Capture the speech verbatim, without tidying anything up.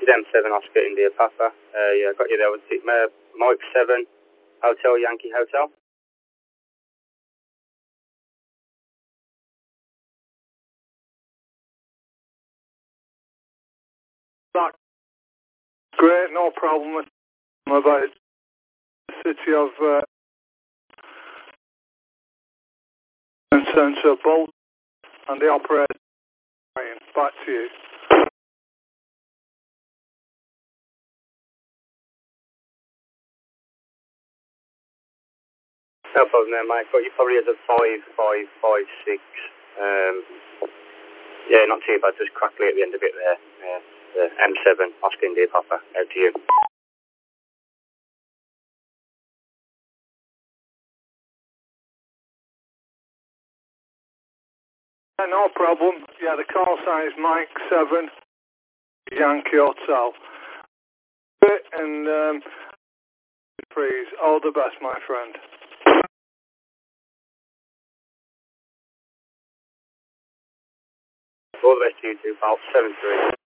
M seven Oscar India Papa. Uh, yeah, got you there with the, uh, Mike seven, Hotel Yankee Hotel. That's great, no problem about the city of uh, and Centre Bolt and the operator. Back to you. No problem there, Mike. Got you probably as a five, five, five, six. Um, yeah, not too bad. Just crackly at the end of it there. Yeah, the M seven Oscar India Papa. Out to you. Yeah, no problem. Yeah, the call sign is Mike seven, Yankee Hotel. And um, please, all the best, my friend. All the best to you too, pal. seven three.